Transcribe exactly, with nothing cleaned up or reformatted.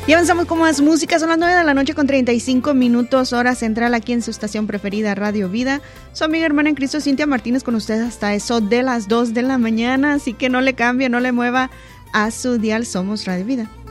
Y avanzamos con más música, son las nueve de la noche con treinta y cinco minutos, hora central, aquí en su estación preferida, Radio Vida. Su amiga hermana en Cristo, Cintia Martínez, con ustedes hasta eso de las dos de la mañana, así que no le cambie, no le mueva a su dial. Somos Radio Vida.